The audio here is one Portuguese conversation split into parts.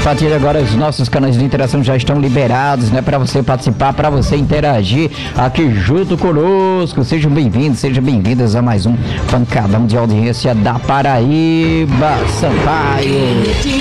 partir de agora os nossos canais de interação já estão liberados, né? Para você participar, para você interagir aqui junto conosco. Sejam bem-vindos, sejam bem-vindas a mais um pancadão de audiência da Paraíba Sampaio.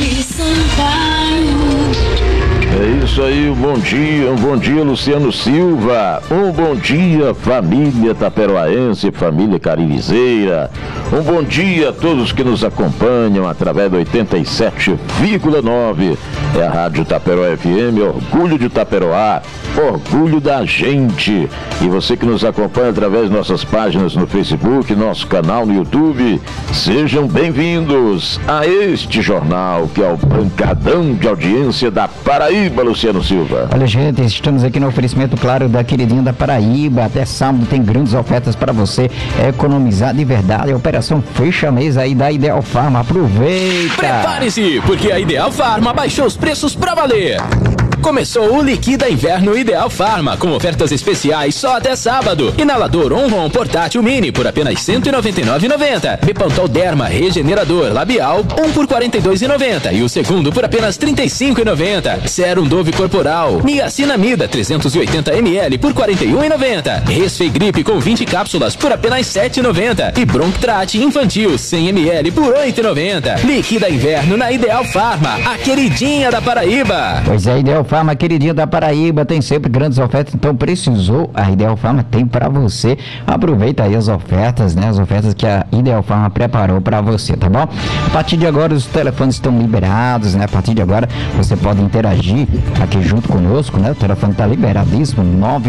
É isso aí, um bom dia Luciano Silva, um bom dia família taperoaense, família caririzeira, um bom dia a todos que nos acompanham através do 87,9, é a Rádio Taperoá FM, orgulho de Taperoá, orgulho da gente, e você que nos acompanha através de nossas páginas no Facebook, nosso canal no YouTube, sejam bem-vindos a este jornal que é o pancadão de audiência da Paraíba, Luciano Silva. Olha, gente, estamos aqui no oferecimento, claro, da queridinha da Paraíba. Até sábado tem grandes ofertas para você economizar de verdade. A operação fecha mês aí da Ideal Farma. Aproveita! Prepare-se, porque a Ideal Farma baixou os preços pra valer. Começou o Liquida Inverno Ideal Farma, com ofertas especiais só até sábado. Inalador Onron Portátil Mini por apenas R$ 199,90. Bepantol Derma Regenerador Labial, 1 por R$ 42,90. E o segundo por apenas R$ 35,90. Sérum Dove Corporal, Niacinamida 380 ml por R$ 41,90. Resfegripe com 20 cápsulas por apenas R$ 7,90. E Brontrate Infantil 100 ml por R$ 8,90. Liquida Inverno na Ideal Farma, a queridinha da Paraíba. Pois é, Ideal Farma, queridinha da Paraíba, tem sempre grandes ofertas, então precisou, a Ideal Farma tem para você. Aproveita aí as ofertas, né? As ofertas que a Ideal Farma preparou para você, tá bom? A partir de agora os telefones estão liberados, né? A partir de agora você pode interagir aqui junto conosco, né? O telefone tá liberadíssimo,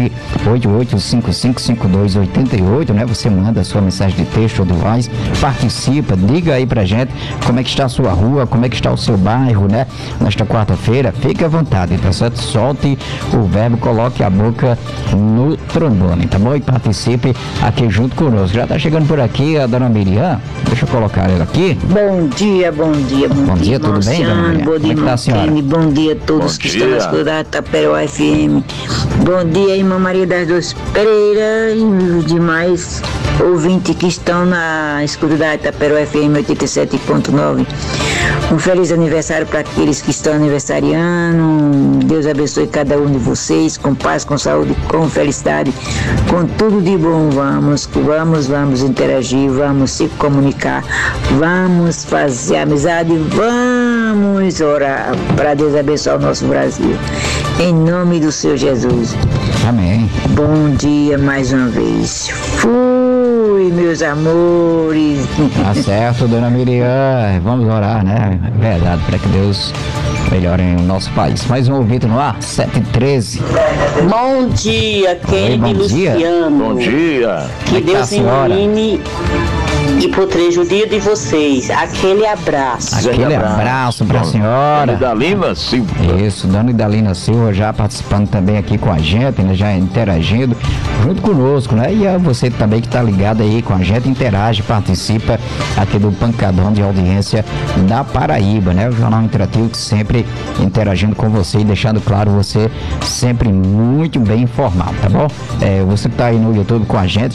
988-555288, né? Você manda a sua mensagem de texto ou de voz, participa, diga aí pra gente como é que está a sua rua, como é que está o seu bairro, né? Nesta quarta-feira, fique à vontade, tá certo? Solte o verbo, coloque a boca no trombone, tá bom? E participe aqui junto conosco. Já tá chegando por aqui a dona Miriam, deixa eu colocar ela aqui. Bom dia, Bom dia, tudo bem, dona Miriam? Bom dia, Como é que tá a senhora? Bom dia a todos que estão na escuta Taperoá FM. Bom dia, irmã Maria das Dores Pereira e os demais ouvintes que estão na escuta da Taperoá FM 87.9. Um feliz aniversário para aqueles que estão aniversariando. Deus abençoe cada um de vocês, com paz, com saúde, com felicidade, com tudo de bom. Vamos interagir, vamos se comunicar, vamos fazer amizade, vamos orar para Deus abençoar o nosso Brasil. Em nome do Senhor Jesus. Amém. Bom dia mais uma vez. Fui, meus amores. Tá certo, dona Miriam. Vamos orar, né? É verdade, para que Deus melhore o nosso país. Mais um ouvinte no ar, 7h13. Bom dia, Keide Luciano. Bom dia. Que Deus ilumine e proteja o dia de vocês. Aquele abraço. Aquele abraço pra senhora. Dona Idalina Silva. Isso, dona Idalina Silva já participando também aqui com a gente, né? Já interagindo junto conosco, né? E a você também que tá ligado aí com a gente, interage, participa aqui do pancadão de audiência da Paraíba, né? O Jornal Interativo que sempre interagindo com você e deixando claro você sempre muito bem informado, tá bom? Você que tá aí no YouTube com a gente,